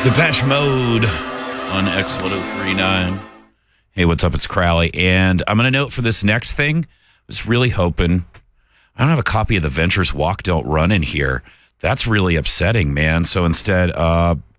Depeche Mode on X1039. Hey, what's up? It's Crowley. And I'm going to note for this next thing, I was really hoping, I don't have a copy of the Ventures Walk Don't Run in here. That's really upsetting, man. So instead,